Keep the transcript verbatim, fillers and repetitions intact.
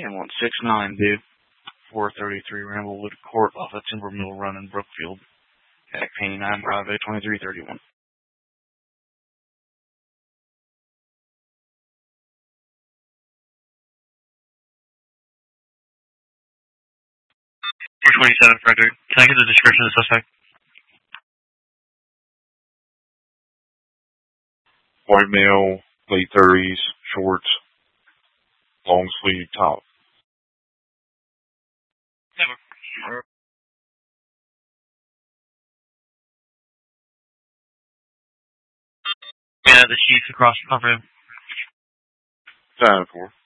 ten one six nine, dude. four thirty-three Ramblewood Court off of Timber Mill Run in Brookfield. At K nine Bravo twenty-three thirty-one. four twenty-seven Frederick. Can I get the description of the suspect? White male, late thirties, shorts, long sleeve top. Yeah, the chief across the cover. Time for.